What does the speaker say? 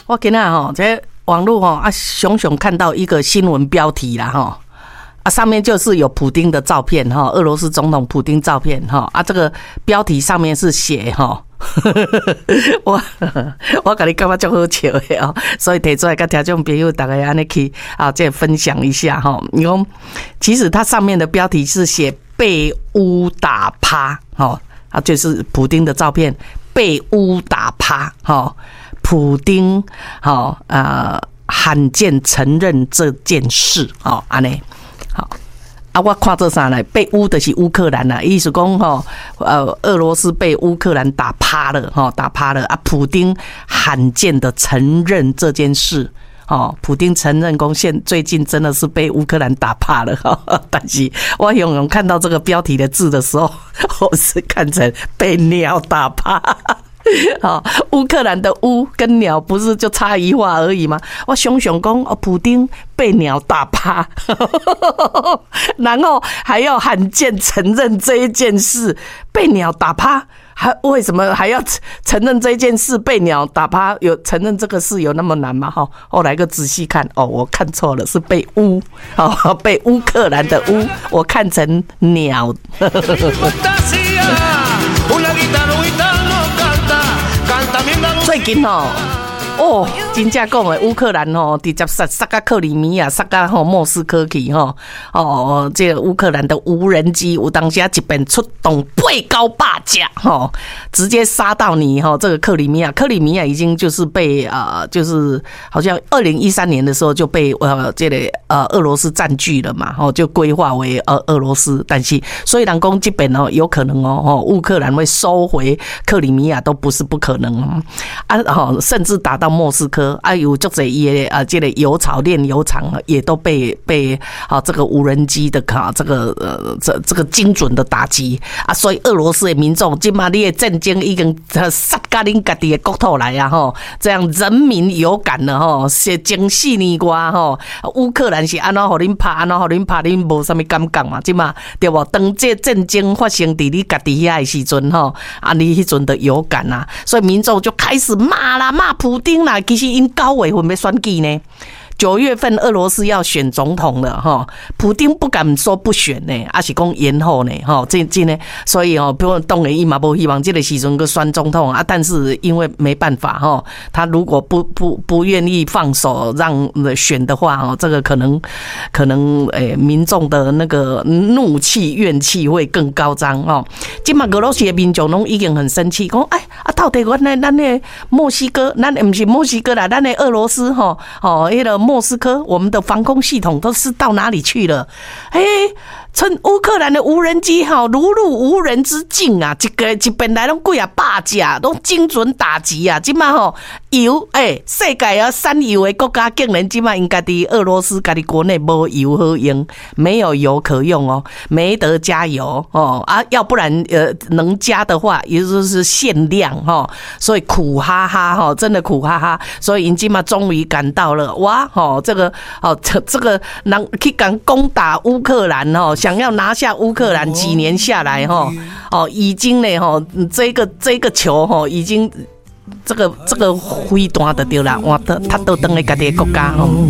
我今仔吼，这网络吼啊，熊熊看到一个新闻标题啦吼。啊，上面就是有普丁的照片哈，俄罗斯总统普丁照片哈啊，这个标题上面是写哈，我跟你感觉就好笑的哦，所以提出来跟听众朋友大家安尼去啊，这分享一下哈。你讲，其实它上面的标题是写被乌打趴哈啊，就是普丁的照片被乌打趴哈，普丁好罕见承认这件事哦，安尼。好啊，我看这啥呢？被乌的是乌克兰啦，意思讲哈，俄罗斯被乌克兰打趴了哈，打趴了啊。普丁罕见的承认这件事，哦，普丁承认讲最近真的是被乌克兰打趴了哈。但是我永远看到这个标题的字的时候，我是看成被鸟打趴。好，乌克兰的乌跟鸟不是就差一画而已吗？我想想讲，普丁被鸟打趴，然后还要罕见承认这一件事，被鸟打趴，为什么还要承认这件事？被鸟打趴，有承认这个事有那么难吗？哈，后来个仔细看，哦，我看错了，是被乌，哦，被乌克兰的乌，我看成鸟。最近哦，真正讲的乌克兰哦，直接杀到克里米亚，杀到莫斯科去哦，这个乌克兰的无人机有当时一边出动8高8架直接杀到你这个克里米亚。克里米亚已经就是被就是好像2013年的时候就被这个俄罗斯占据了嘛，就规划为俄罗斯。但是所以人讲这边有可能乌克兰会收回克里米亚都不是不可能甚至打到莫斯科有足侪伊的这个油槽炼油厂也都被这个无人机的这个精准的打击所以俄罗斯的民众今嘛你的战争已经杀到恁家己的国土来这样人民有感了是前4年多乌克兰是安怎互恁拍安怎互恁拍，恁无啥物感觉嘛？今嘛对不？当这战争发生伫你家己遐的时阵你迄阵的有感所以民众就开始骂普丁啦，其实因9月份要选举呢。9月份俄罗斯要选总统了普丁不敢说不选呢，还是讲延后呢真的，所以比如当然伊嘛无希望这个时阵去选总统但是因为没办法他如果不愿意放手让选的话这个可能民众的那个怒气怨气会更高涨今嘛俄罗斯的民众拢已经很生气，讲到底咱的墨西哥，咱不是墨西哥啦，咱的俄罗斯那个莫斯科，我们的防空系统都是到哪里去了？趁乌克兰的无人机如入无人之境一边来拢几百架，拢精准打击今嘛油世界产油的国家竟然今嘛因家己俄罗斯家己国内无油好用，没有油可用没得加油要不然能加的话也就是限量所以苦哈哈真的苦哈哈，所以因今嘛终于赶到了哇这个人去敢攻打乌克兰想要拿下乌克兰几年下来已经呢这个球已经这个飞弹就对了，他都回来家己的国家